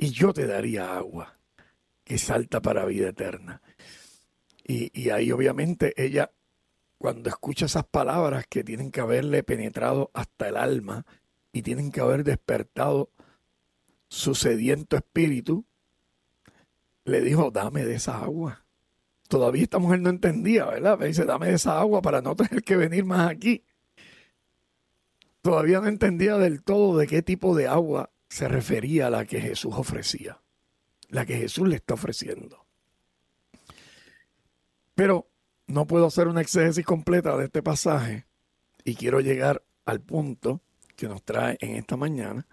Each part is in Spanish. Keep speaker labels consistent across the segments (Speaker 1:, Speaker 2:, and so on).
Speaker 1: y yo te daría agua que salta para vida eterna. Y ahí obviamente ella, cuando escucha esas palabras que tienen que haberle penetrado hasta el alma y tienen que haber despertado su sediento espíritu, le dijo, dame de esa agua. Todavía esta mujer no entendía, ¿verdad? Me dice, dame de esa agua para no tener que venir más aquí. Todavía no entendía del todo de qué tipo de agua se refería a la que Jesús ofrecía, la que Jesús le está ofreciendo. Pero no puedo hacer una exégesis completa de este pasaje y quiero llegar al punto que nos trae en esta mañana.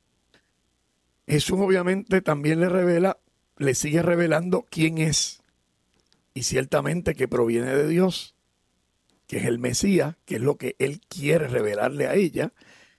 Speaker 1: Jesús obviamente también le sigue revelando quién es, y ciertamente que proviene de Dios, que es el Mesías, que es lo que él quiere revelarle a ella,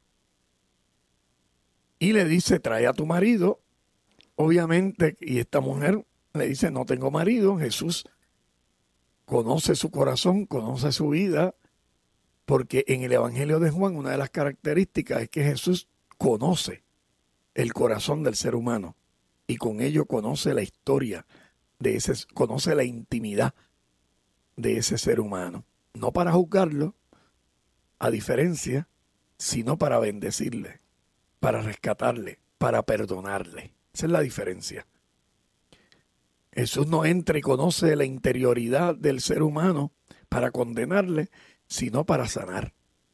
Speaker 1: y le dice, trae a tu marido, obviamente, y esta mujer le dice, no tengo marido. Jesús conoce su corazón, conoce su vida, porque en el Evangelio de Juan una de las características es que Jesús conoce el corazón del ser humano y con ello conoce la historia de ese, conoce la intimidad de ese ser humano. No para juzgarlo, a diferencia, sino para bendecirle, para rescatarle, para perdonarle. Esa es la diferencia. Jesús no entra y conoce la interioridad del ser humano para condenarle, sino para sanar.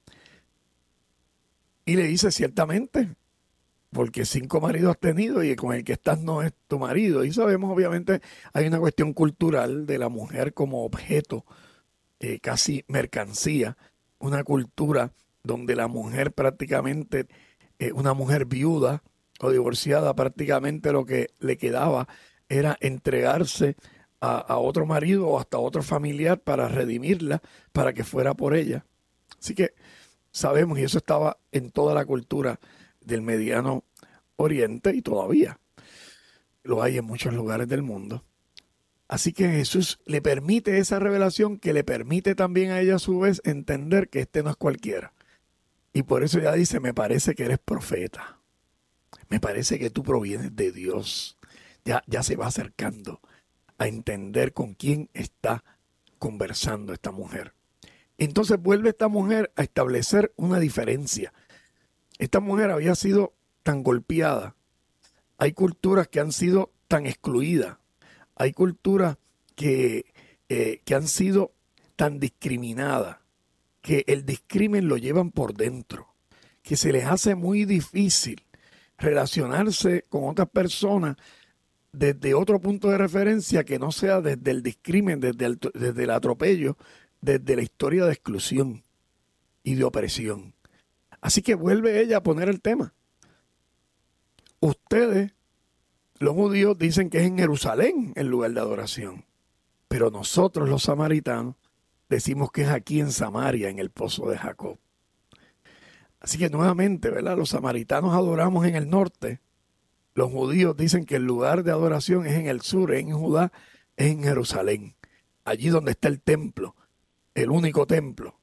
Speaker 1: Y le dice, ciertamente, porque 5 maridos has tenido y con el que estás no es tu marido. Y sabemos, obviamente, hay una cuestión cultural de la mujer como objeto, casi mercancía, una cultura donde la mujer prácticamente, una mujer viuda o divorciada, prácticamente lo que le quedaba era entregarse a otro marido o hasta otro familiar para redimirla, para que fuera por ella. Así que sabemos, y eso estaba en toda la cultura del Mediano Oriente y todavía lo hay en muchos lugares del mundo. Así que Jesús le permite esa revelación que le permite también a ella a su vez entender que este no es cualquiera. Y por eso ella dice, me parece que eres profeta. Me parece que tú provienes de Dios. Ya se va acercando a entender con quién está conversando esta mujer. Entonces vuelve esta mujer a establecer una diferencia. Esta mujer había sido tan golpeada. Hay culturas que han sido tan excluidas. Hay culturas que han sido tan discriminadas, que el discrimen lo llevan por dentro, que se les hace muy difícil relacionarse con otras personas desde otro punto de referencia que no sea desde el discrimen, desde el atropello, desde la historia de exclusión y de opresión. Así que vuelve ella a poner el tema. Ustedes, los judíos, dicen que es en Jerusalén el lugar de adoración, pero nosotros los samaritanos decimos que es aquí en Samaria, en el pozo de Jacob. Así que nuevamente, ¿verdad? Los samaritanos adoramos en el norte. Los judíos dicen que el lugar de adoración es en el sur, en Judá, es en Jerusalén. Allí donde está el templo, el único templo.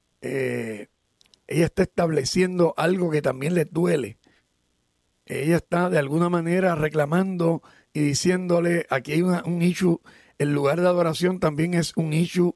Speaker 1: Ella está estableciendo algo que también les duele. Ella está de alguna manera reclamando y diciéndole, aquí hay un issue, el lugar de adoración también es un issue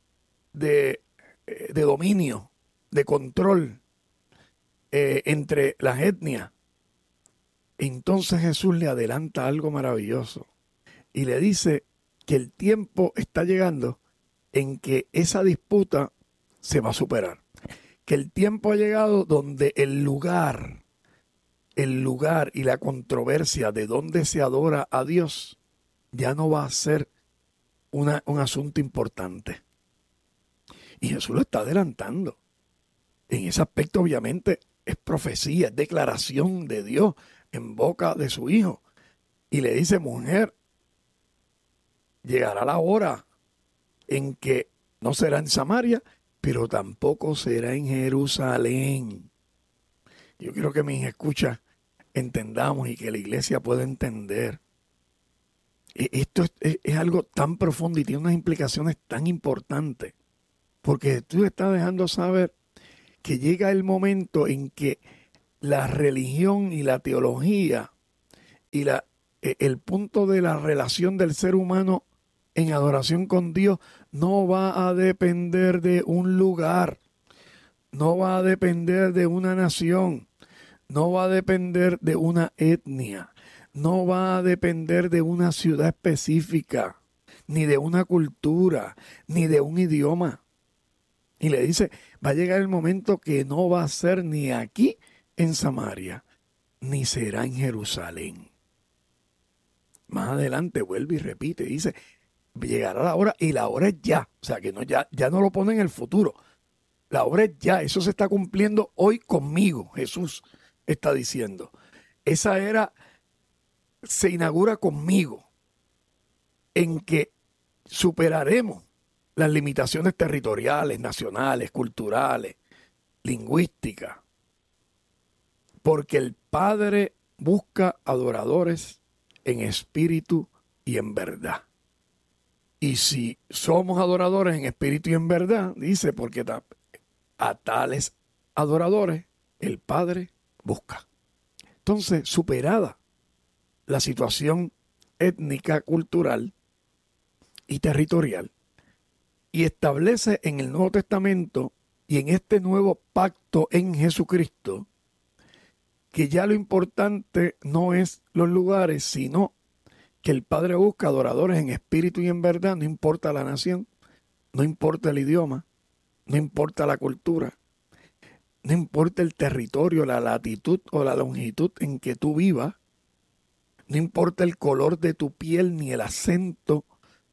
Speaker 1: de dominio, de control entre las etnias. Entonces Jesús le adelanta algo maravilloso y le dice que el tiempo está llegando en que esa disputa se va a superar. Que el tiempo ha llegado donde el lugar y la controversia de donde se adora a Dios ya no va a ser un asunto importante. Y Jesús lo está adelantando. En ese aspecto, obviamente, es profecía, es declaración de Dios en boca de su Hijo. Y le dice, mujer, llegará la hora en que no será en Samaria, pero tampoco será en Jerusalén. Yo quiero que mis escuchas entendamos y que la iglesia pueda entender. Esto es algo tan profundo y tiene unas implicaciones tan importantes, porque tú estás dejando saber que llega el momento en que la religión y la teología Y el punto de la relación del ser humano en adoración con Dios no va a depender de un lugar, no va a depender de una nación, no va a depender de una etnia, no va a depender de una ciudad específica, ni de una cultura, ni de un idioma. Y le dice, va a llegar el momento que no va a ser ni aquí en Samaria, ni será en Jerusalén. Más adelante vuelve y repite, dice, llegará la hora y la hora es ya. O sea, que no, ya no lo pone en el futuro. La hora es ya. Eso se está cumpliendo hoy conmigo. Jesús está diciendo. Esa era se inaugura conmigo, en que superaremos las limitaciones territoriales, nacionales, culturales, lingüísticas, porque el Padre busca adoradores en espíritu y en verdad. Y si somos adoradores en espíritu y en verdad, dice, porque a tales adoradores el Padre busca. Entonces, superada la situación étnica, cultural y territorial, y establece en el Nuevo Testamento y en este nuevo pacto en Jesucristo que ya lo importante no es los lugares, sino que el Padre busca adoradores en espíritu y en verdad, no importa la nación, no importa el idioma, no importa la cultura, no importa el territorio, la latitud o la longitud en que tú vivas, no importa el color de tu piel, ni el acento,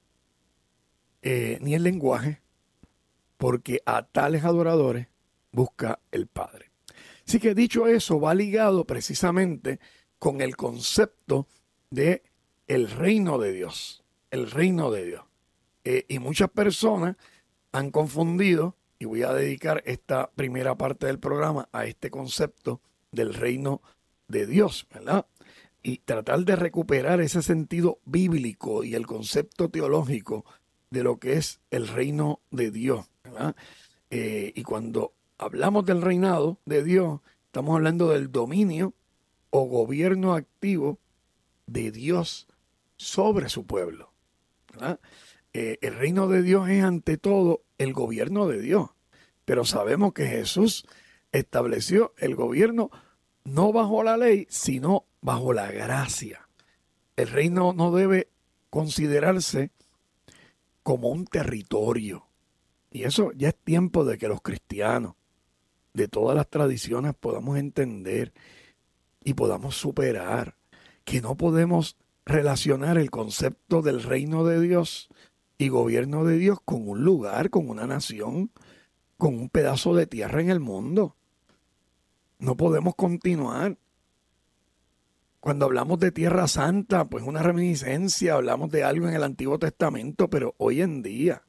Speaker 1: ni el lenguaje, porque a tales adoradores busca el Padre. Así que dicho eso, va ligado precisamente con el concepto de el reino de Dios, el reino de Dios. Y muchas personas han confundido, y voy a dedicar esta primera parte del programa a este concepto del reino de Dios, ¿verdad? Y tratar de recuperar ese sentido bíblico y el concepto teológico de lo que es el reino de Dios, ¿verdad? Y cuando hablamos del reinado de Dios, estamos hablando del dominio o gobierno activo de Dios sobre su pueblo, ¿verdad? El reino de Dios es ante todo el gobierno de Dios, pero sabemos que Jesús estableció el gobierno no bajo la ley, sino bajo la gracia. El reino no debe considerarse como un territorio. Y eso ya es tiempo de que los cristianos de todas las tradiciones podamos entender y podamos superar que no podemos relacionar el concepto del reino de Dios y gobierno de Dios con un lugar, con una nación, con un pedazo de tierra en el mundo. No podemos continuar. Cuando hablamos de Tierra Santa, pues una reminiscencia, hablamos de algo en el Antiguo Testamento, pero hoy en día,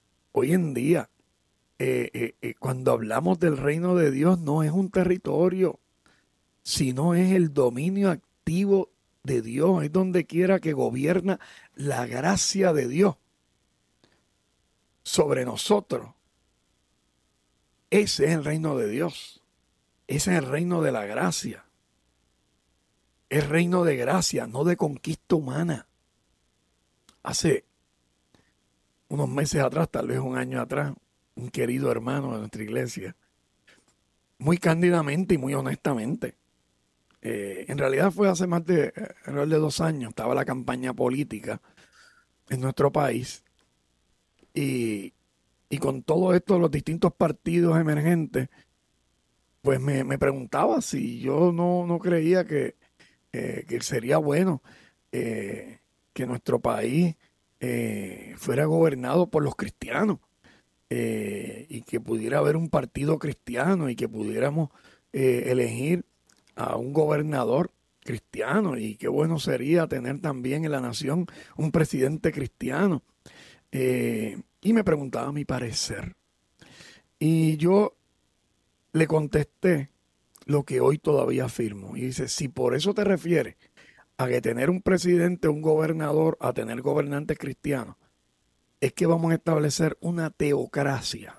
Speaker 1: cuando hablamos del reino de Dios, no es un territorio, sino es el dominio activo de Dios, es donde quiera que gobierna la gracia de Dios sobre nosotros. Ese es el reino de Dios, ese es el reino de la gracia. Es reino de gracia, no de conquista humana. Hace unos meses atrás, tal vez un año atrás, un querido hermano de nuestra iglesia, muy cándidamente y muy honestamente, en realidad fue hace más de 2 años, estaba la campaña política en nuestro país y con todo esto, los distintos partidos emergentes, pues me preguntaba si yo no creía que sería bueno que nuestro país fuera gobernado por los cristianos y que pudiera haber un partido cristiano y que pudiéramos elegir a un gobernador cristiano, y qué bueno sería tener también en la nación un presidente cristiano. Y me preguntaba mi parecer. Y yo le contesté lo que hoy todavía afirmo. Y dice, si por eso te refieres a que tener un presidente, un gobernador, a tener gobernantes cristianos, es que vamos a establecer una teocracia.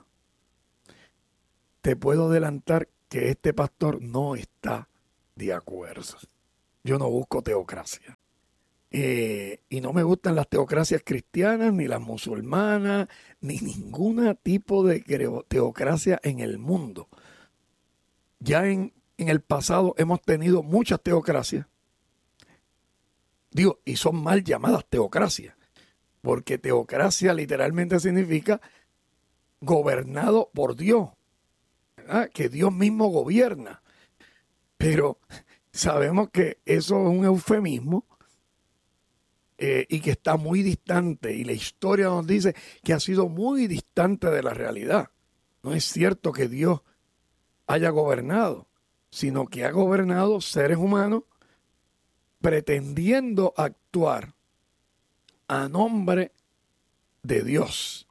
Speaker 1: Te puedo adelantar que este pastor no está de acuerdo. Yo no busco teocracia. Y no me gustan las teocracias cristianas, ni las musulmanas, ni ningún tipo de teocracia en el mundo. Ya en el pasado hemos tenido muchas teocracias. Digo, y son mal llamadas teocracias, porque teocracia literalmente significa gobernado por Dios, ¿verdad? Que Dios mismo gobierna. Pero sabemos que eso es un eufemismo y que está muy distante. Y la historia nos dice que ha sido muy distante de la realidad. No es cierto que Dios haya gobernado, sino que ha gobernado seres humanos pretendiendo actuar a nombre de Dios.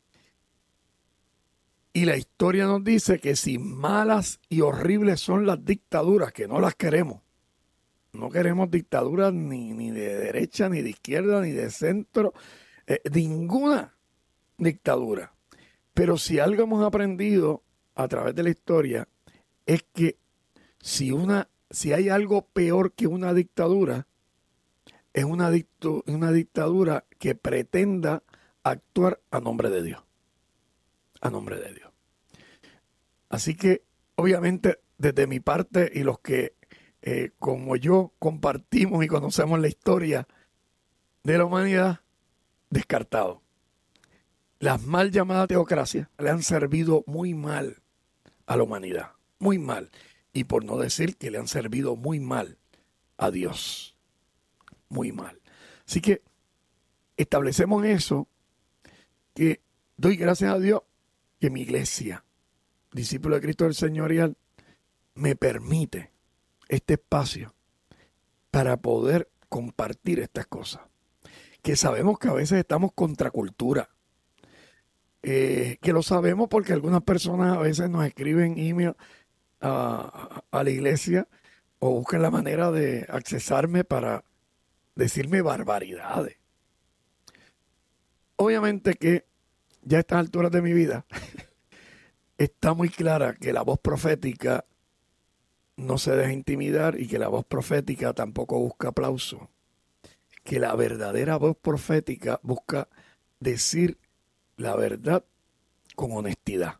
Speaker 1: Y la historia nos dice que si malas y horribles son las dictaduras, que no las queremos, no queremos dictaduras ni de derecha, ni de izquierda, ni de centro, ninguna dictadura. Pero si algo hemos aprendido a través de la historia es que si hay algo peor que una dictadura, es una dictadura que pretenda actuar a nombre de Dios. A nombre de Dios. Así que, obviamente, desde mi parte y los que como yo compartimos y conocemos la historia de la humanidad, descartado. Las mal llamadas teocracias le han servido muy mal a la humanidad, muy mal. Y por no decir que le han servido muy mal a Dios, muy mal. Así que establecemos eso, que doy gracias a Dios que mi iglesia, discípulo de Cristo del Señorial, me permite este espacio para poder compartir estas cosas. Que sabemos que a veces estamos contra cultura. Que lo sabemos porque algunas personas a veces nos escriben email a la iglesia o buscan la manera de accesarme para decirme barbaridades. Obviamente que ya a estas alturas de mi vida está muy clara que la voz profética no se deja intimidar y que la voz profética tampoco busca aplauso. Que la verdadera voz profética busca decir la verdad con honestidad,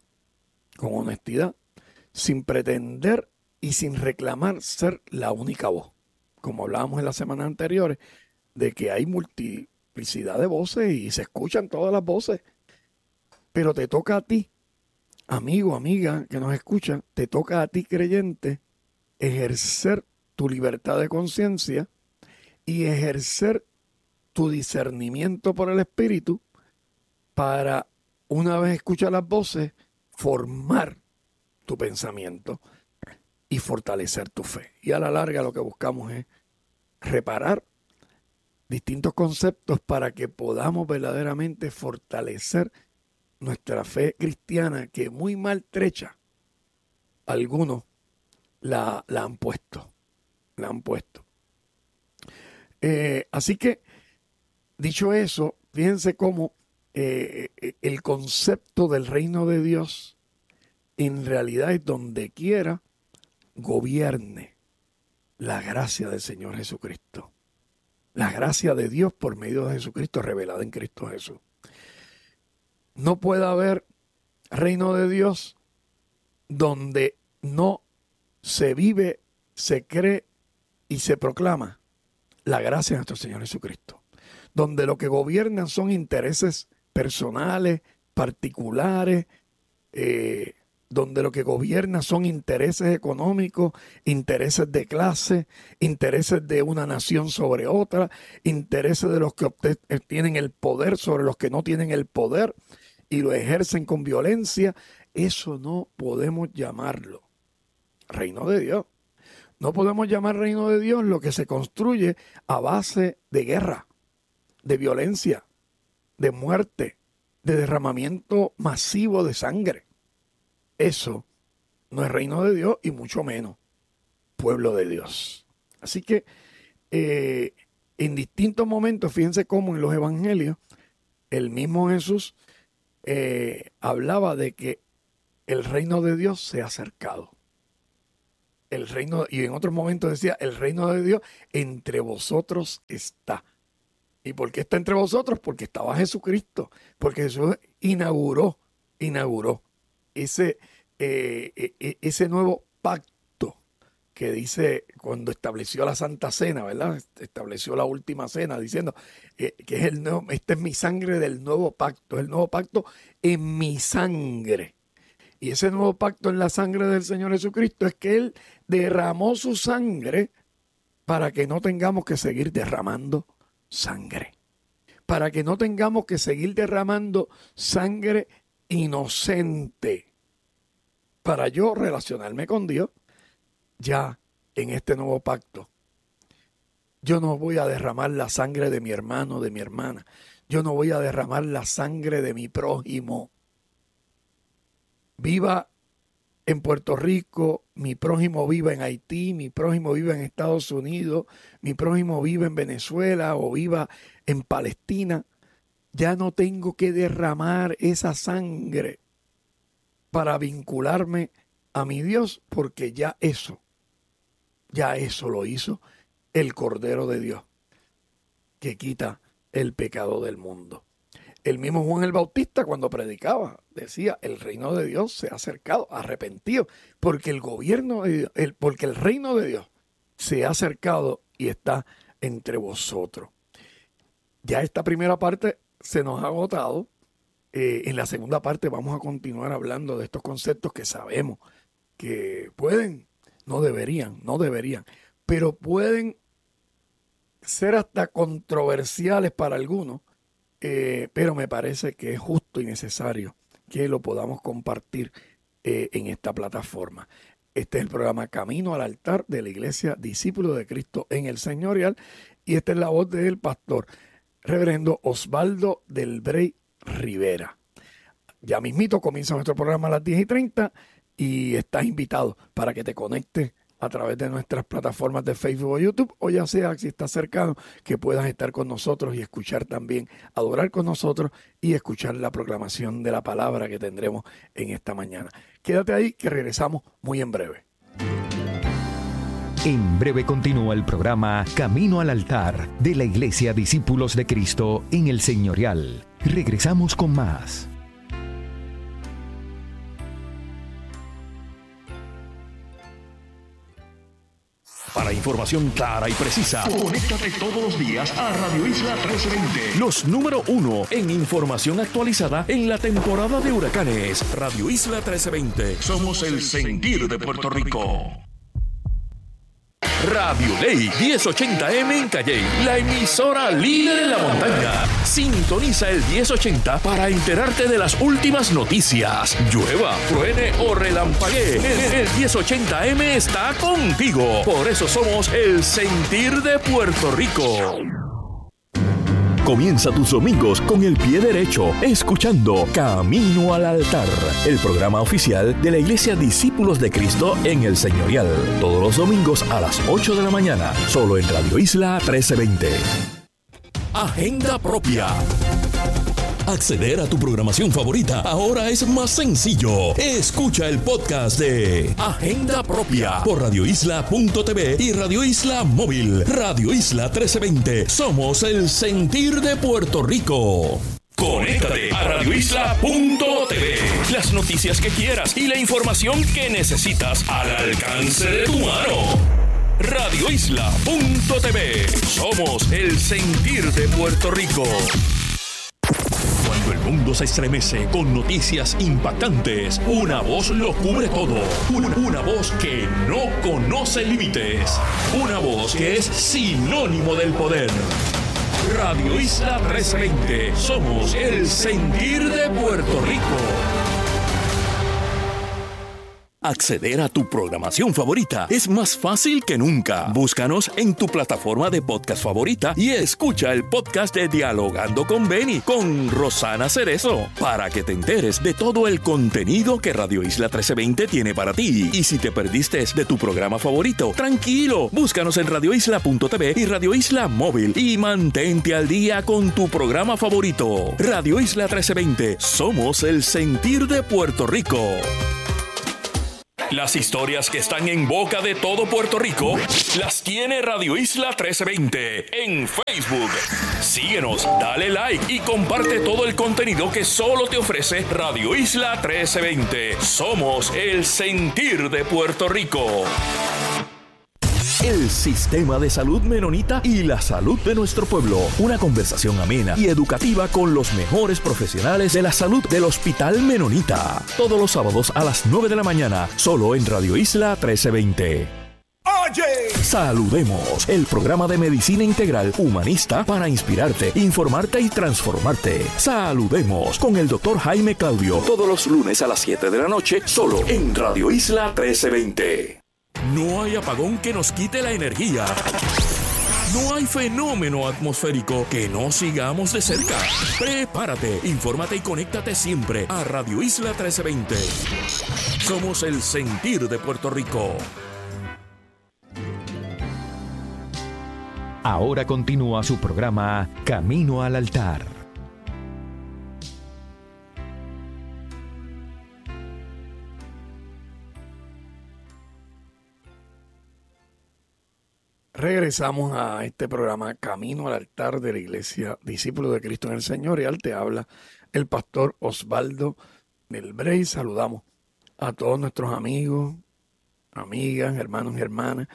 Speaker 1: sin pretender y sin reclamar ser la única voz. Como hablábamos en las semanas anteriores, de que hay multiplicidad de voces y se escuchan todas las voces, pero te toca a ti, amigo, amiga que nos escuchan, te toca a ti, creyente, ejercer tu libertad de conciencia y ejercer tu discernimiento por el Espíritu para, una vez escuchar las voces, formar tu pensamiento y fortalecer tu fe. Y a la larga lo que buscamos es reparar distintos conceptos para que podamos verdaderamente fortalecer nuestra fe cristiana, que muy maltrecha algunos la han puesto. La han puesto. Así que, dicho eso, fíjense cómo el concepto del reino de Dios en realidad es donde quiera gobierne la gracia del Señor Jesucristo. La gracia de Dios por medio de Jesucristo revelada en Cristo Jesús. No puede haber reino de Dios donde no se vive, se cree y se proclama la gracia de nuestro Señor Jesucristo. Donde lo que gobiernan son intereses personales, particulares, donde lo que gobierna son intereses económicos, intereses de clase, intereses de una nación sobre otra, intereses de los que tienen el poder sobre los que no tienen el poder y lo ejercen con violencia. Eso no podemos llamarlo reino de Dios. No podemos llamar reino de Dios lo que se construye a base de guerra, de violencia, de muerte, de derramamiento masivo de sangre. Eso no es reino de Dios y mucho menos pueblo de Dios. Así que en distintos momentos, fíjense cómo en los evangelios, el mismo Jesús hablaba de que el reino de Dios se ha acercado. el reino, y en otros momentos decía, el reino de Dios entre vosotros está. ¿Y por qué está entre vosotros? Porque estaba Jesucristo, porque Jesús inauguró ese nuevo pacto que dice cuando estableció la Santa Cena, ¿verdad? Estableció la última cena diciendo que es el nuevo, esta es mi sangre del nuevo pacto, el nuevo pacto en mi sangre. Y ese nuevo pacto en la sangre del Señor Jesucristo es que Él derramó su sangre para que no tengamos que seguir derramando sangre. Para que no tengamos que seguir derramando sangre inocente. Para yo relacionarme con Dios, ya en este nuevo pacto, yo no voy a derramar la sangre de mi hermano, de mi hermana. Yo no voy a derramar la sangre de mi prójimo. Viva en Puerto Rico, mi prójimo viva en Haití, mi prójimo viva en Estados Unidos, mi prójimo viva en Venezuela o viva en Palestina. Ya no tengo que derramar esa sangre para vincularme a mi Dios, porque ya eso lo hizo el Cordero de Dios, que quita el pecado del mundo. El mismo Juan el Bautista, cuando predicaba, decía, el reino de Dios se ha acercado, arrepentido, porque el gobierno de Dios, porque el reino de Dios se ha acercado y está entre vosotros. Ya esta primera parte se nos ha agotado. En la segunda parte vamos a continuar hablando de estos conceptos que sabemos que pueden, no deberían, pero pueden ser hasta controversiales para algunos. Pero me parece que es justo y necesario que lo podamos compartir en esta plataforma. Este es el programa Camino al Altar de la Iglesia Discípulos de Cristo en el Señorial, y esta es la voz del pastor reverendo Osvaldo del Brey Rivera. Ya mismito comienza nuestro programa a las 10:30 y estás invitado para que te conectes a través de nuestras plataformas de Facebook o YouTube, o ya sea, si estás cercano, que puedas estar con nosotros y escuchar también, adorar con nosotros y escuchar la proclamación de la palabra que tendremos en esta mañana. Quédate ahí, que regresamos muy en breve.
Speaker 2: En breve continúa el programa Camino al Altar de la Iglesia Discípulos de Cristo en el Señorial. Regresamos con más.
Speaker 3: Para información clara y precisa, conéctate todos los días a Radio Isla 1320. Los número 1 en información actualizada en la temporada de huracanes. Radio Isla 1320. Somos el sentir de Puerto Rico. Radio Ley 1080M en Calley, la emisora líder en la montaña. Sintoniza el 1080 para enterarte de las últimas noticias. Llueva, truene o relampaguee, el 1080M está contigo. Por eso somos el sentir de Puerto Rico. Comienza tus domingos con el pie derecho, escuchando Camino al Altar, el programa oficial de la Iglesia Discípulos de Cristo en el Señorial. Todos los domingos a las 8 de la mañana, solo en Radio Isla 1320. Agenda propia. Acceder a tu programación favorita ahora es más sencillo. Escucha el podcast de Agenda Propia por radioisla.tv y Radio Isla Móvil. Radio Isla 1320. Somos el sentir de Puerto Rico. Conéctate a radioisla.tv. Las noticias que quieras y la información que necesitas al alcance de tu mano. radioisla.tv. Somos el sentir de Puerto Rico. Cuando el mundo se estremece con noticias impactantes, una voz lo cubre todo. Una voz que no conoce límites. Una voz que es sinónimo del poder. Radio Isla 1320. Somos el sentir de Puerto Rico. Acceder a tu programación favorita es más fácil que nunca. Búscanos en tu plataforma de podcast favorita y escucha el podcast de Dialogando con Benny, con Rosana Cerezo, para que te enteres de todo el contenido que Radio Isla 1320 tiene para ti. Y si te perdiste de tu programa favorito, tranquilo, búscanos en radioisla.tv y Radio Isla Móvil y mantente al día con tu programa favorito. Radio Isla 1320, somos el sentir de Puerto Rico. Las historias que están en boca de todo Puerto Rico las tiene Radio Isla 1320 en Facebook. Síguenos, dale like y comparte todo el contenido que solo te ofrece Radio Isla 1320. Somos el sentir de Puerto Rico. El sistema de salud menonita y la salud de nuestro pueblo. Una conversación amena y educativa con los mejores profesionales de la salud del Hospital Menonita. Todos los sábados a las 9 de la mañana, solo en Radio Isla 1320. Oye, saludemos, el programa de medicina integral humanista para inspirarte, informarte y transformarte. Saludemos con el Dr. Jaime Claudio, todos los lunes a las 7 de la noche, solo en Radio Isla 1320. No hay apagón que nos quite la energía. No hay fenómeno atmosférico que no sigamos de cerca. Prepárate, infórmate y conéctate siempre a Radio Isla 1320. Somos el sentir de Puerto Rico.
Speaker 2: Ahora continúa su programa Camino al Altar.
Speaker 1: Regresamos a este programa Camino al Altar de la Iglesia Discípulos de Cristo en el Señorial. Te habla el pastor Osvaldo del Brey. Saludamos a todos nuestros amigos, amigas, hermanos y hermanas.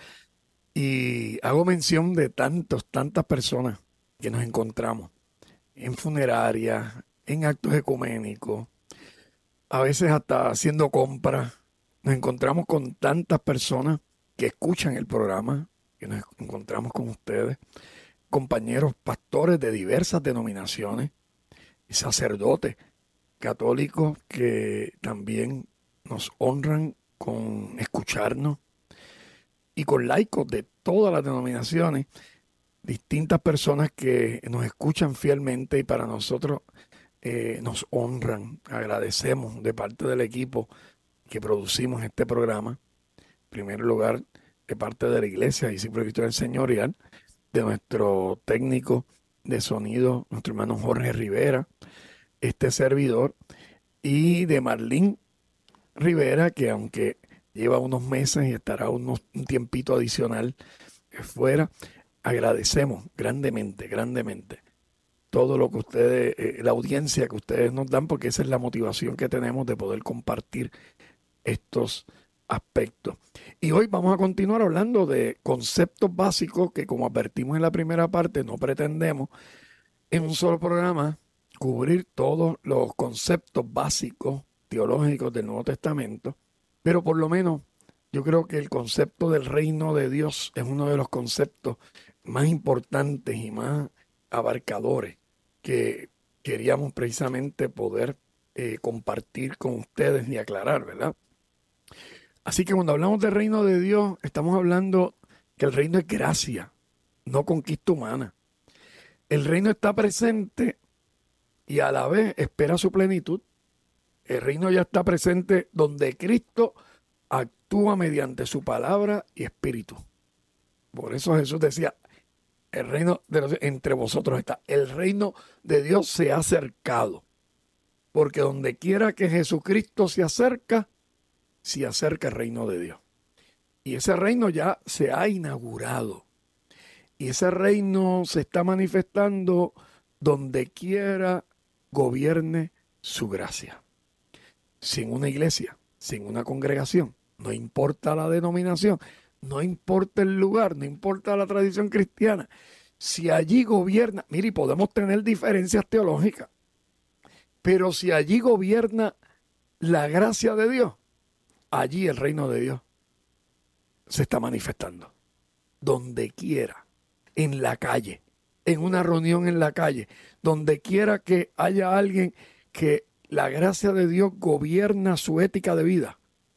Speaker 1: Y hago mención de tantas personas que nos encontramos en funerarias, en actos ecuménicos, a veces hasta haciendo compras. Nos encontramos con tantas personas que escuchan el programa, que nos encontramos con ustedes, compañeros pastores de diversas denominaciones y sacerdotes católicos que también nos honran con escucharnos, y con laicos de todas las denominaciones, distintas personas que nos escuchan fielmente y para nosotros nos honran. Agradecemos de parte del equipo que producimos este programa, en primer lugar de parte de la Iglesia Discípulos de Cristo del Señorial, de nuestro técnico de sonido, nuestro hermano Jorge Rivera, este servidor, y de Marlene Rivera, que aunque lleva unos meses y estará un tiempito adicional fuera, agradecemos grandemente todo lo que ustedes, la audiencia que ustedes nos dan, porque esa es la motivación que tenemos de poder compartir estos aspectos. Y hoy vamos a continuar hablando de conceptos básicos que, como advertimos en la primera parte, no pretendemos en un solo programa cubrir todos los conceptos básicos teológicos del Nuevo Testamento, pero por lo menos yo creo que el concepto del reino de Dios es uno de los conceptos más importantes y más abarcadores que queríamos precisamente poder compartir con ustedes y aclarar, ¿verdad? Así que cuando hablamos del reino de Dios, estamos hablando que el reino es gracia, no conquista humana. El reino está presente y a la vez espera su plenitud. El reino ya está presente donde Cristo actúa mediante su palabra y espíritu. Por eso Jesús decía, el reino de Dios entre vosotros está. El reino de Dios se ha acercado. Porque donde quiera que Jesucristo se acerca el reino de Dios. Y ese reino ya se ha inaugurado. Y ese reino se está manifestando donde quiera gobierne su gracia. Sin una iglesia, sin una congregación, no importa la denominación, no importa el lugar, no importa la tradición cristiana, si allí gobierna, mire, y podemos tener diferencias teológicas, pero si allí gobierna la gracia de Dios, allí el reino de Dios se está manifestando. Donde quiera, en la calle, en una reunión en la calle, donde quiera que haya alguien que la gracia de Dios gobierna su ética de vida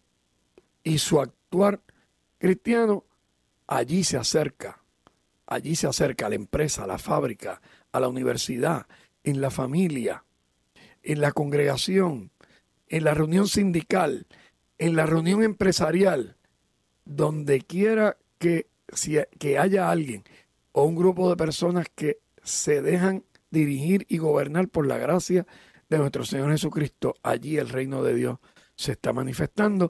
Speaker 1: y su actuar cristiano, allí se acerca a la empresa, a la fábrica, a la universidad, en la familia, en la congregación, en la reunión sindical, en la reunión empresarial, donde quiera que haya alguien o un grupo de personas que se dejan dirigir y gobernar por la gracia de nuestro Señor Jesucristo, allí el reino de Dios se está manifestando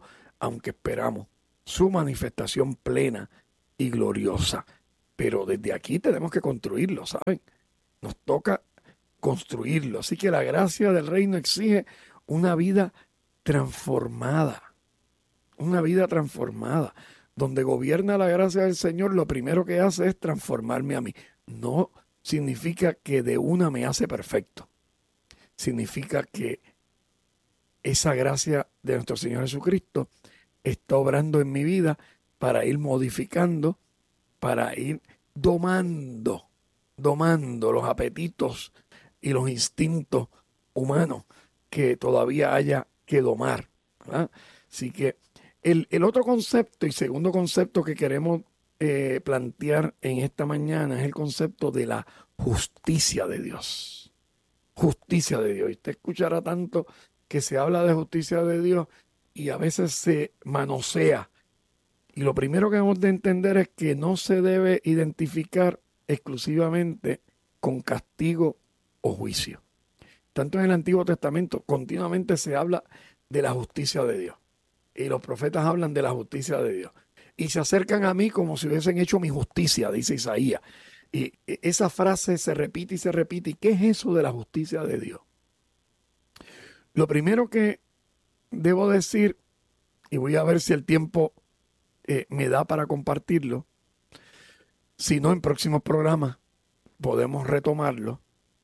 Speaker 1: aunque esperamos su manifestación plena y gloriosa. Pero desde aquí tenemos que construirlo, ¿saben? Nos toca construirlo. Así que la gracia del reino exige una vida transformada. Una vida transformada. Donde gobierna la gracia del Señor, lo primero que hace es transformarme a mí. No significa que de una me hace perfecto. Significa que esa gracia de nuestro Señor Jesucristo está obrando en mi vida para ir modificando, para ir domando los apetitos y los instintos humanos que todavía haya que domar, ¿verdad? Así que el otro concepto y segundo concepto que queremos plantear en esta mañana es el concepto de la justicia de Dios. Justicia de Dios. Y usted escuchará tanto que se habla de justicia de Dios y a veces se manosea. Y lo primero que hemos de entender es que no se debe identificar exclusivamente con castigo o juicio. Tanto en el Antiguo Testamento continuamente se habla de la justicia de Dios. Y los profetas hablan de la justicia de Dios. Y se acercan a mí como si hubiesen hecho mi justicia, dice Isaías. Y esa frase se repite y se repite. ¿Y qué es eso de la justicia de Dios? Lo primero que debo decir, y voy a ver si el tiempo me da para compartirlo, si no en próximos programas podemos retomarlo.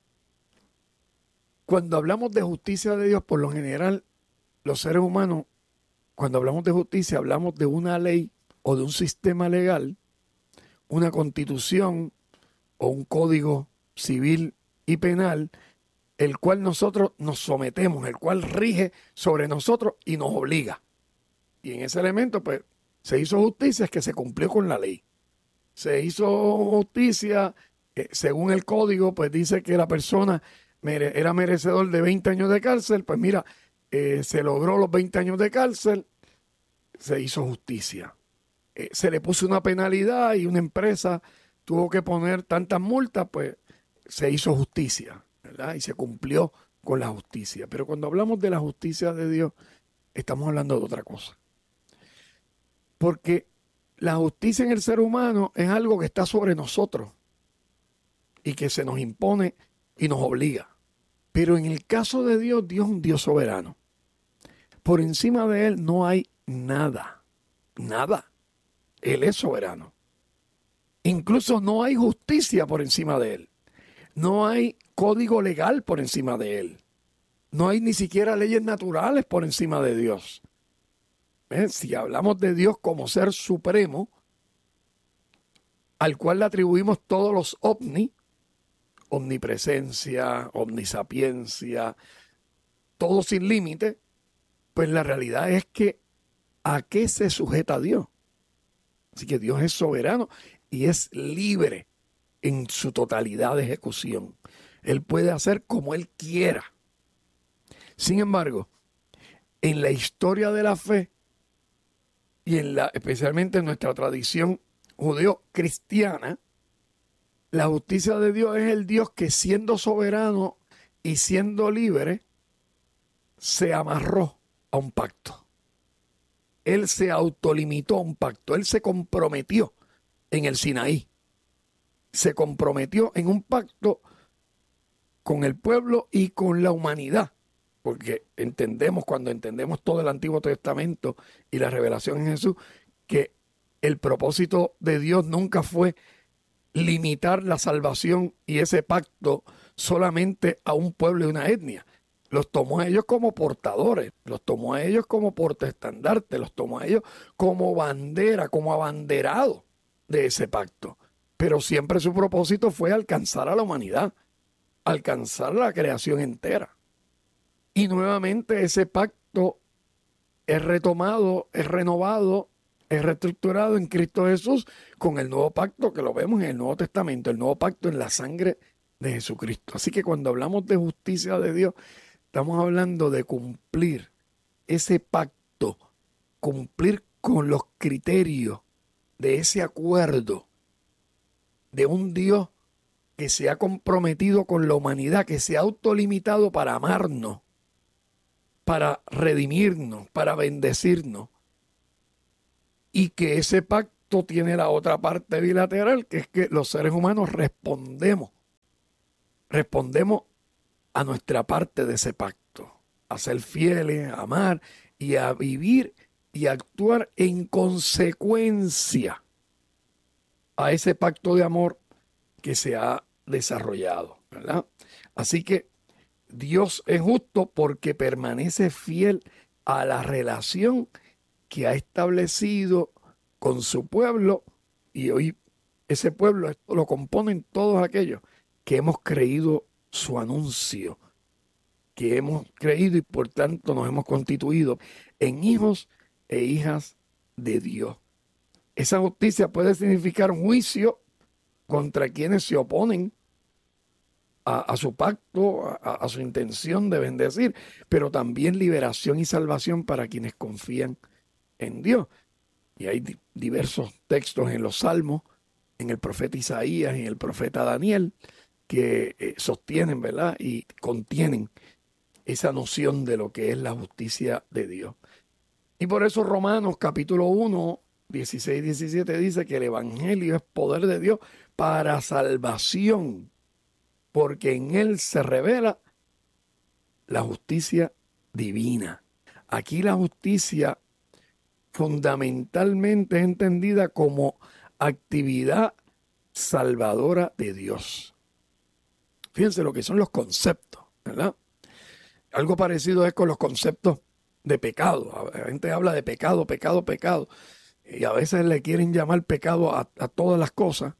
Speaker 1: Cuando hablamos de justicia de Dios, por lo general, los seres humanos, cuando hablamos de justicia, hablamos de una ley o de un sistema legal, una constitución o un código civil y penal, el cual nosotros nos sometemos, el cual rige sobre nosotros y nos obliga. Y en ese elemento, pues, se hizo justicia, es que se cumplió con la ley. Se hizo justicia, según el código, pues dice que la persona era merecedor de 20 años de cárcel, pues mira, se logró los 20 años de cárcel, se hizo justicia. Se le puso una penalidad y una empresa tuvo que poner tantas multas, pues se hizo justicia, ¿verdad? Y se cumplió con la justicia. Pero cuando hablamos de la justicia de Dios, estamos hablando de otra cosa. Porque la justicia en el ser humano es algo que está sobre nosotros y que se nos impone y nos obliga. Pero en el caso de Dios, Dios es un Dios soberano. Por encima de Él no hay nada. Nada. Él es soberano. Incluso no hay justicia por encima de Él. No hay código legal por encima de Él. No hay ni siquiera leyes naturales por encima de Dios. Si hablamos de Dios como ser supremo, al cual le atribuimos todos los omnipresencia, omnisapiencia, todo sin límite, pues la realidad es que ¿a qué se sujeta Dios? Así que Dios es soberano y es libre en su totalidad de ejecución. Él puede hacer como Él quiera. Sin embargo, en la historia de la fe y especialmente en nuestra tradición judeo-cristiana, la justicia de Dios es el Dios que, siendo soberano y siendo libre, se amarró a un pacto. Él se autolimitó a un pacto. Él se comprometió en el Sinaí. Se comprometió en un pacto con el pueblo y con la humanidad. Porque cuando entendemos todo el Antiguo Testamento y la revelación en Jesús, que el propósito de Dios nunca fue limitar la salvación y ese pacto solamente a un pueblo y una etnia. Los tomó a ellos como portadores, los tomó a ellos como portaestandarte, los tomó a ellos como bandera, como abanderado de ese pacto. Pero siempre su propósito fue alcanzar a la humanidad, alcanzar la creación entera. Y nuevamente ese pacto es retomado, es renovado, es reestructurado en Cristo Jesús con el nuevo pacto que lo vemos en el Nuevo Testamento, el nuevo pacto en la sangre de Jesucristo. Así que cuando hablamos de justicia de Dios, estamos hablando de cumplir ese pacto, cumplir con los criterios de ese acuerdo de un Dios que se ha comprometido con la humanidad, que se ha autolimitado para amarnos, para redimirnos, para bendecirnos, y que ese pacto tiene la otra parte bilateral, que es que los seres humanos respondemos a nuestra parte de ese pacto, a ser fieles, a amar y a vivir y a actuar en consecuencia a ese pacto de amor que se ha desarrollado, ¿verdad? Así que Dios es justo porque permanece fiel a la relación que ha establecido con su pueblo, y hoy ese pueblo lo componen todos aquellos que hemos creído su anuncio, que hemos creído y por tanto nos hemos constituido en hijos e hijas de Dios. Esa justicia puede significar un juicio contra quienes se oponen a su pacto, a su intención de bendecir, pero también liberación y salvación para quienes confían en Dios. Y hay diversos textos en los Salmos, en el profeta Isaías y en el profeta Daniel, que sostienen, ¿verdad? Y contienen esa noción de lo que es la justicia de Dios. Y por eso Romanos capítulo 1, 16 y 17 dice que el evangelio es poder de Dios para salvación, porque en él se revela la justicia divina. Aquí la justicia fundamentalmente es entendida como actividad salvadora de Dios. Fíjense lo que son los conceptos, ¿verdad? Algo parecido es con los conceptos de pecado. La gente habla de pecado, pecado, pecado. Y a veces le quieren llamar pecado a todas las cosas.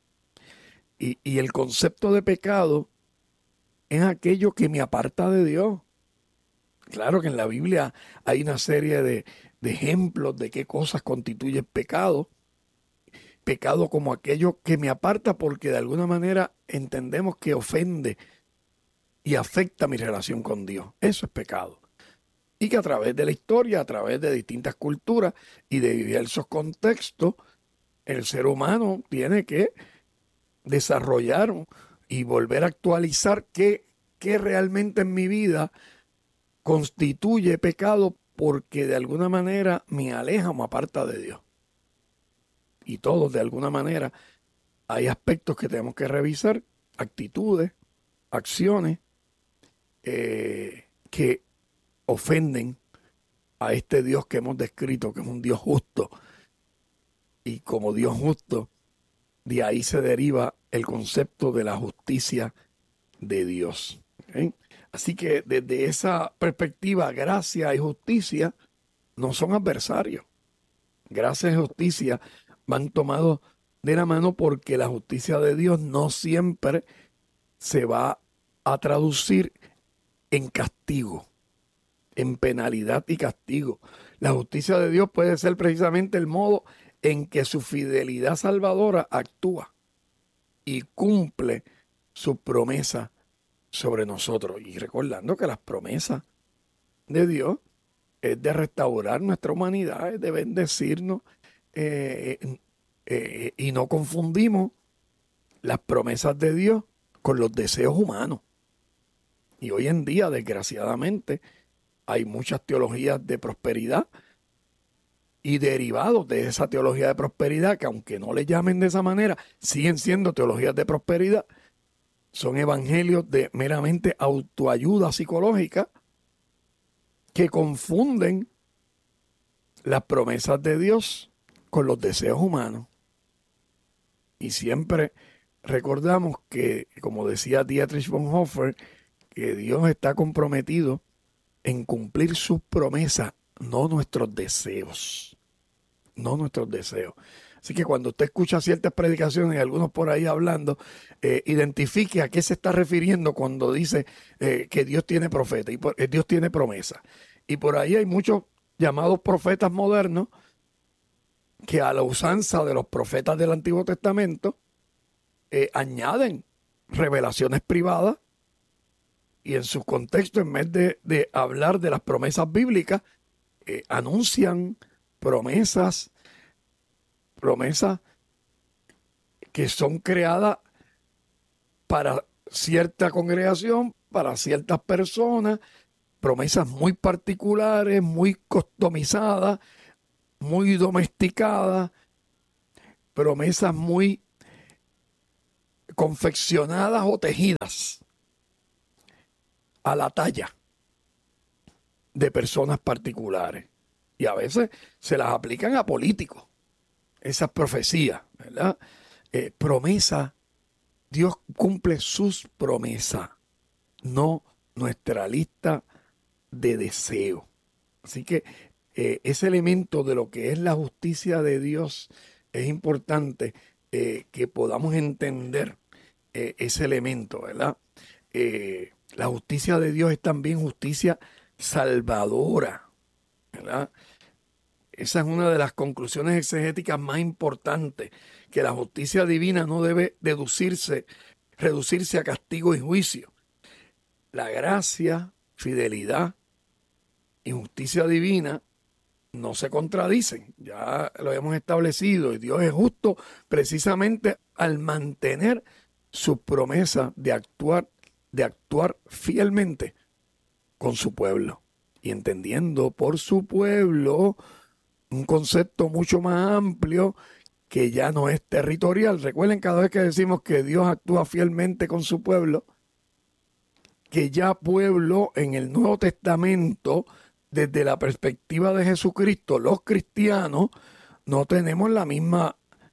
Speaker 1: Y el concepto de pecado es aquello que me aparta de Dios. Claro que en la Biblia hay una serie de ejemplos de qué cosas constituyen pecado. Pecado como aquello que me aparta porque de alguna manera entendemos que ofende y afecta mi relación con Dios. Eso es pecado. Y que a través de la historia, a través de distintas culturas y de diversos contextos, el ser humano tiene que desarrollar y volver a actualizar qué realmente en mi vida constituye pecado porque de alguna manera me aleja o me aparta de Dios. Y todos de alguna manera hay aspectos que tenemos que revisar, actitudes, acciones que ofenden a este Dios que hemos descrito, que es un Dios justo. Y como Dios justo, de ahí se deriva el concepto de la justicia de Dios. ¿Okay? Así que desde esa perspectiva, gracia y justicia no son adversarios. Gracia y justicia van tomados de la mano porque la justicia de Dios no siempre se va a traducir en castigo, en penalidad y castigo. La justicia de Dios puede ser precisamente el modo en que su fidelidad salvadora actúa y cumple su promesa sobre nosotros. Y recordando que las promesas de Dios es de restaurar nuestra humanidad, es de bendecirnos, y no confundimos las promesas de Dios con los deseos humanos. Y hoy en día, desgraciadamente, hay muchas teologías de prosperidad y derivados de esa teología de prosperidad, que aunque no le llamen de esa manera, siguen siendo teologías de prosperidad. Son evangelios de meramente autoayuda psicológica que confunden las promesas de Dios con los deseos humanos. Y siempre recordamos que, como decía Dietrich Bonhoeffer, que Dios está comprometido en cumplir sus promesas, no nuestros deseos. No nuestros deseos. Así que cuando usted escucha ciertas predicaciones y algunos por ahí hablando, identifique a qué se está refiriendo cuando dice que Dios tiene profeta y Dios tiene promesa. Y por ahí hay muchos llamados profetas modernos que a la usanza de los profetas del Antiguo Testamento añaden revelaciones privadas y en su contexto, en vez de hablar de las promesas bíblicas, anuncian promesas que son creadas para cierta congregación, para ciertas personas, promesas muy particulares, muy customizadas, muy domesticadas, promesas muy confeccionadas o tejidas a la talla de personas particulares. Y a veces se las aplican a políticos, esas profecías, ¿verdad? Promesa, Dios cumple sus promesas, no nuestra lista de deseos. Así que ese elemento de lo que es la justicia de Dios es importante que podamos entender ese elemento, ¿verdad? La justicia de Dios es también justicia salvadora, ¿verdad? Esa es una de las conclusiones exegéticas más importantes, que la justicia divina no debe reducirse a castigo y juicio. La gracia, fidelidad y justicia divina no se contradicen, ya lo hemos establecido, y Dios es justo precisamente al mantener su promesa de actuar fielmente con su pueblo, y entendiendo por su pueblo un concepto mucho más amplio que ya no es territorial. Recuerden, cada vez que decimos que Dios actúa fielmente con su pueblo, que ya pueblo en el Nuevo Testamento, desde la perspectiva de Jesucristo, los cristianos no tenemos la misma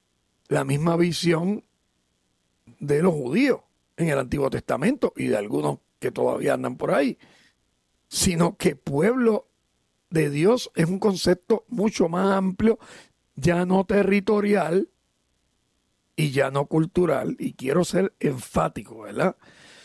Speaker 1: visión de los judíos en el Antiguo Testamento y de algunos que todavía andan por ahí, sino que pueblo de Dios es un concepto mucho más amplio, ya no territorial y ya no cultural, y quiero ser enfático, ¿verdad?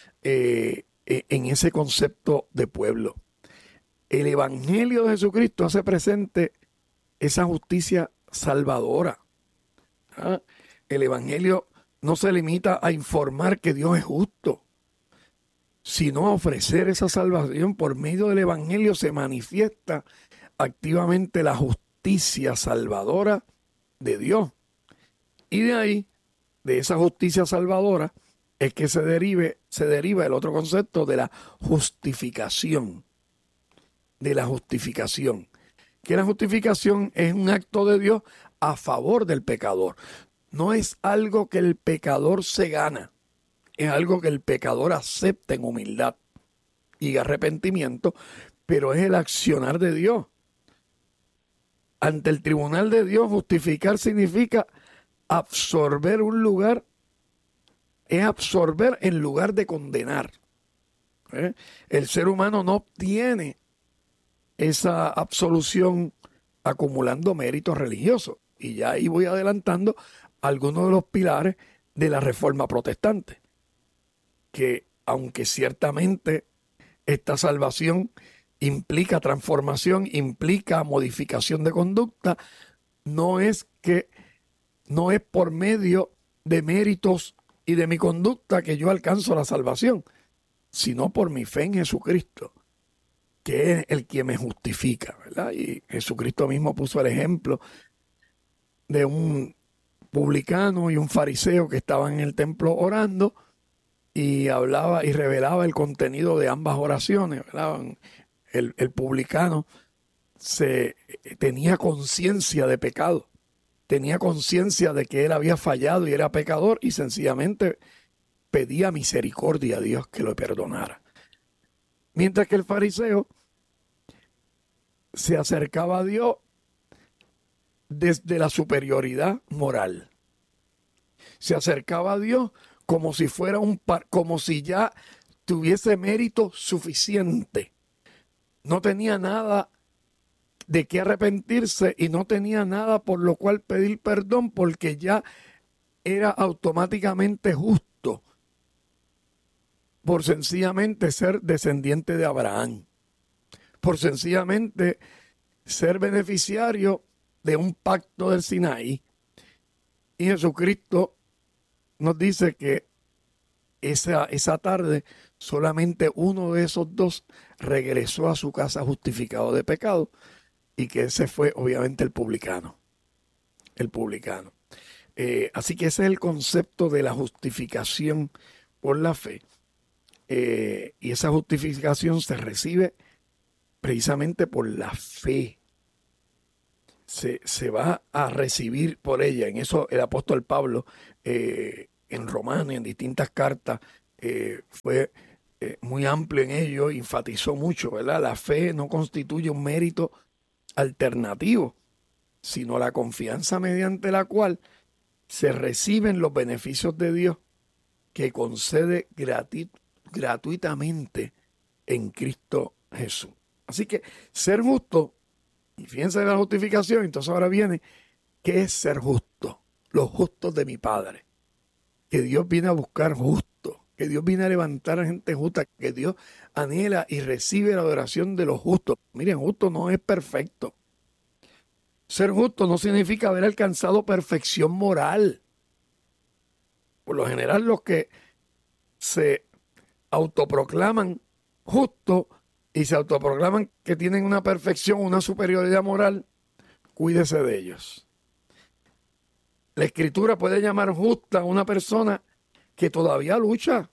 Speaker 1: En ese concepto de pueblo. El Evangelio de Jesucristo hace presente esa justicia salvadora. ¿Ah? El Evangelio no se limita a informar que Dios es justo, sino a ofrecer esa salvación. Por medio del Evangelio se manifiesta activamente la justicia salvadora de Dios. Y de ahí, de esa justicia salvadora, es que se deriva el otro concepto de la justificación. Que la justificación es un acto de Dios a favor del pecador. No es algo que el pecador se gana, es algo que el pecador acepta en humildad y arrepentimiento, pero es el accionar de Dios. Ante el tribunal de Dios, justificar significa absorber un lugar, es absorber en lugar de condenar. El ser humano no obtiene esa absolución acumulando méritos religiosos. Y ya ahí voy adelantando algunos de los pilares de la Reforma Protestante, que aunque ciertamente esta salvación implica transformación, implica modificación de conducta, no es por medio de méritos y de mi conducta que yo alcanzo la salvación, sino por mi fe en Jesucristo, que es el que me justifica, ¿verdad? Y Jesucristo mismo puso el ejemplo de un publicano y un fariseo que estaban en el templo orando, y hablaba y revelaba el contenido de ambas oraciones, ¿verdad? El publicano tenía conciencia de pecado, tenía conciencia de que él había fallado y era pecador, y sencillamente pedía misericordia a Dios que lo perdonara. Mientras que el fariseo se acercaba a Dios desde la superioridad moral. Se acercaba a Dios como si fuera como si ya tuviese mérito suficiente. No tenía nada de qué arrepentirse y no tenía nada por lo cual pedir perdón, porque ya era automáticamente justo por sencillamente ser descendiente de Abraham, por sencillamente ser beneficiario de un pacto del Sinaí. Y Jesucristo nos dice que esa tarde solamente uno de esos dos regresó a su casa justificado de pecado, y que ese fue obviamente el publicano. Así que ese es el concepto de la justificación por la fe. Y esa justificación se recibe precisamente por la fe. se va a recibir por ella. En eso el apóstol Pablo, en Romanos y en distintas cartas, fue muy amplio en ello, enfatizó mucho, ¿verdad? La fe no constituye un mérito alternativo, sino la confianza mediante la cual se reciben los beneficios de Dios que concede gratuitamente en Cristo Jesús. Así que ser justo, y fíjense en la justificación, entonces ahora viene, ¿qué es ser justo? Los justos de mi Padre. Que Dios viene a buscar justos, que Dios viene a levantar a gente justa, que Dios anhela y recibe la adoración de los justos. Miren, justo no es perfecto. Ser justo no significa haber alcanzado perfección moral. Por lo general, los que se autoproclaman justos y se autoproclaman que tienen una perfección, una superioridad moral, cuídese de ellos. La Escritura puede llamar justa a una persona que todavía lucha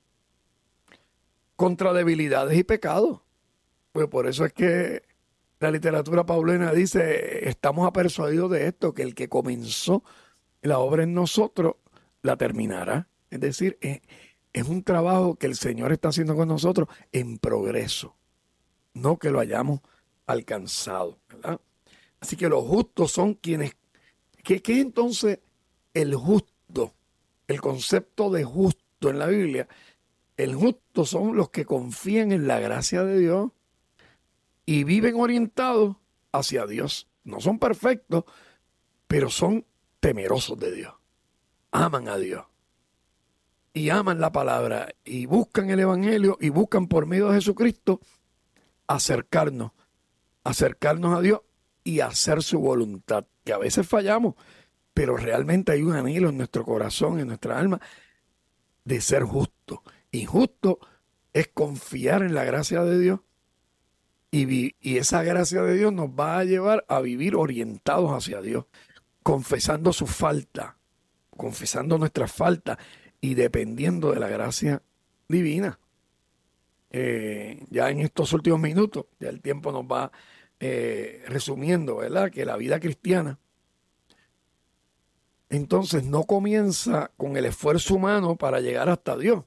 Speaker 1: contra debilidades y pecados. Pues por eso es que la literatura paulina dice, estamos persuadidos de esto, que el que comenzó la obra en nosotros, la terminará. Es decir, es un trabajo que el Señor está haciendo con nosotros en progreso, no que lo hayamos alcanzado, ¿verdad? Así que los justos son quienes... ¿Qué es entonces el justo? El concepto de justo en la Biblia. El justo son los que confían en la gracia de Dios y viven orientados hacia Dios. No son perfectos, pero son temerosos de Dios. Aman a Dios y aman la palabra y buscan el evangelio y buscan por medio de Jesucristo acercarnos a Dios y hacer su voluntad, que a veces fallamos, pero realmente hay un anhelo en nuestro corazón, en nuestra alma, de ser justo. Y justo es confiar en la gracia de Dios y esa gracia de Dios nos va a llevar a vivir orientados hacia Dios, confesando su falta, confesando nuestras faltas y dependiendo de la gracia divina. Ya en estos últimos minutos, ya el tiempo nos va resumiendo, ¿verdad? Que la vida cristiana entonces no comienza con el esfuerzo humano para llegar hasta Dios,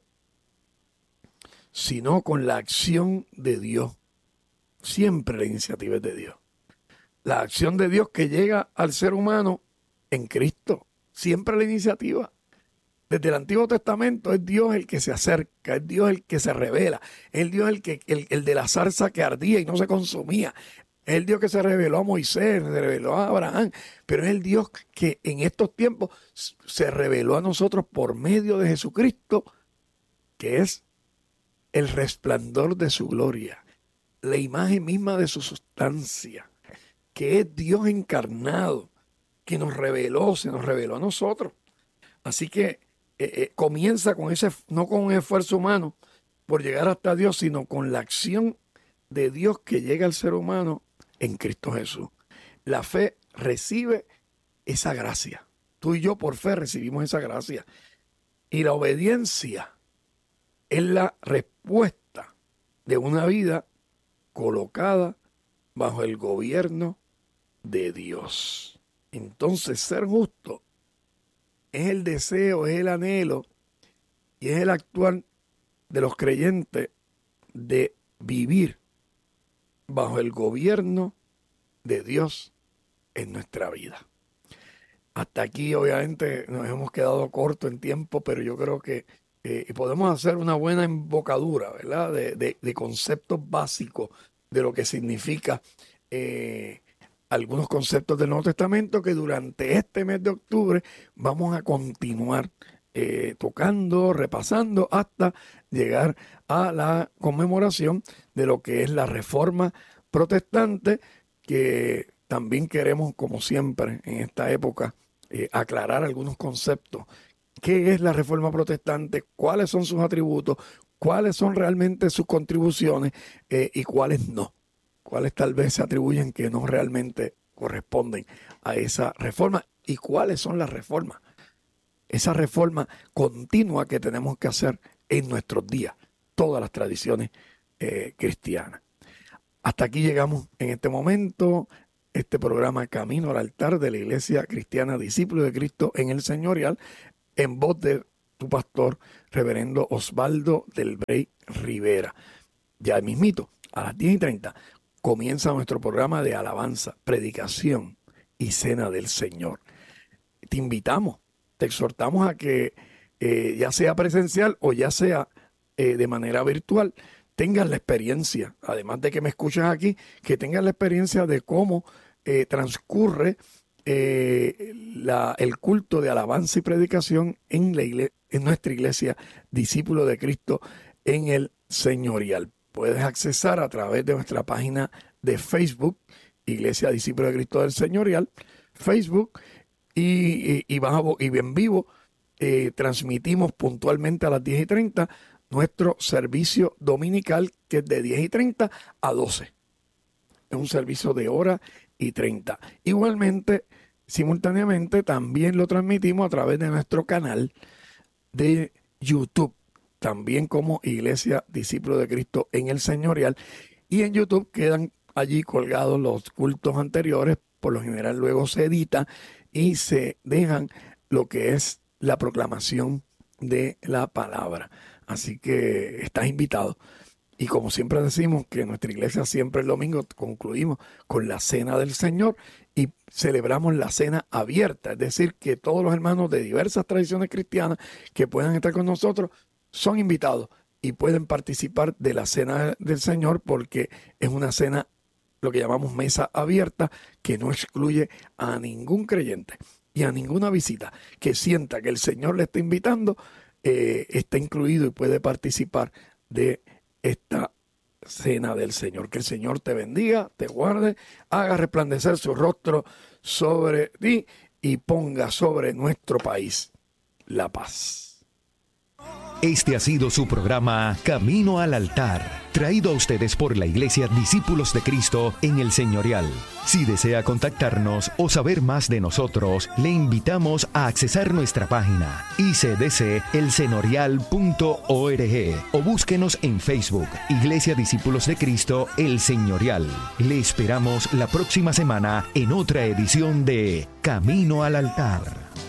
Speaker 1: sino con la acción de Dios. Siempre la iniciativa es de Dios. La acción de Dios que llega al ser humano en Cristo. Siempre la iniciativa. Desde el Antiguo Testamento es Dios el que se acerca, es Dios el que se revela, es Dios el de la zarza que ardía y no se consumía. Es el Dios que se reveló a Moisés, se reveló a Abraham, pero es el Dios que en estos tiempos se reveló a nosotros por medio de Jesucristo, que es el resplandor de su gloria, la imagen misma de su sustancia, que es Dios encarnado, que nos reveló, se nos reveló a nosotros. Así que comienza con no con un esfuerzo humano por llegar hasta Dios, sino con la acción de Dios que llega al ser humano en Cristo Jesús. La fe recibe esa gracia. Tú y yo por fe recibimos esa gracia. Y la obediencia es la respuesta de una vida colocada bajo el gobierno de Dios. Entonces, ser justo es el deseo, es el anhelo y es el actuar de los creyentes de vivir bajo el gobierno de Dios en nuestra vida. Hasta aquí obviamente nos hemos quedado corto en tiempo, pero yo creo que podemos hacer una buena embocadura, ¿verdad? De conceptos básicos de lo que significa algunos conceptos del Nuevo Testamento que durante este mes de octubre vamos a continuar tocando, repasando hasta llegar a la conmemoración de lo que es la Reforma Protestante, que también queremos, como siempre en esta época, aclarar algunos conceptos. ¿Qué es la Reforma Protestante? ¿Cuáles son sus atributos? ¿Cuáles son realmente sus contribuciones? Y cuáles no. Cuáles tal vez se atribuyen que no realmente corresponden a esa reforma y cuáles son las reformas. Esa reforma continua que tenemos que hacer en nuestros días, todas las tradiciones cristianas. Hasta aquí llegamos en este momento. este programa Camino al Altar de la Iglesia Cristiana Discípulos de Cristo en el Señorial, en voz de tu pastor, reverendo Osvaldo del Brey Rivera. Ya mismito, a las 10:30, comienza nuestro programa de alabanza, predicación y cena del Señor. Te invitamos, te exhortamos a que ya sea presencial o ya sea de manera virtual, tengas la experiencia, además de que me escuchas aquí, que tengas la experiencia de cómo transcurre el culto de alabanza y predicación en nuestra iglesia Discípulos de Cristo en el Señorial. Puedes accesar a través de nuestra página de Facebook, Iglesia Discípulos de Cristo del Señorial, Facebook, y en vivo transmitimos puntualmente a las 10:30 nuestro servicio dominical, que es de 10:30 a 12. Es un servicio de 1:30. Igualmente, simultáneamente, también lo transmitimos a través de nuestro canal de YouTube, también como Iglesia Discípulos de Cristo en el Señorial. Y en YouTube quedan allí colgados los cultos anteriores, por lo general luego se edita y se dejan lo que es la proclamación de la palabra. Así que estás invitado. Y como siempre decimos que en nuestra iglesia siempre el domingo concluimos con la cena del Señor y celebramos la cena abierta. Es decir, que todos los hermanos de diversas tradiciones cristianas que puedan estar con nosotros son invitados y pueden participar de la cena del Señor, porque es una cena, lo que llamamos mesa abierta, que no excluye a ningún creyente y a ninguna visita que sienta que el Señor le está invitando, está incluido y puede participar de esta cena del Señor. Que el Señor te bendiga, te guarde, haga resplandecer su rostro sobre ti y ponga sobre nuestro país la paz.
Speaker 2: Este ha sido su programa Camino al Altar, traído a ustedes por la Iglesia Discípulos de Cristo en el Señorial. Si desea contactarnos o saber más de nosotros, le invitamos a accesar nuestra página icdcelsenorial.org o búsquenos en Facebook, Iglesia Discípulos de Cristo El Señorial. Le esperamos la próxima semana en otra edición de Camino al Altar.